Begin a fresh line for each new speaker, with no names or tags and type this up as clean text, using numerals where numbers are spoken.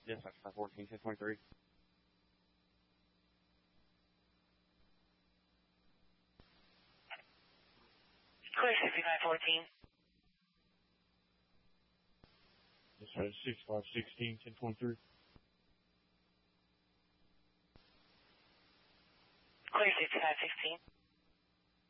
Yes, that's 514, 1023.
Clear 6514.
Yes, that's 6516, 1023.
Clear 6516.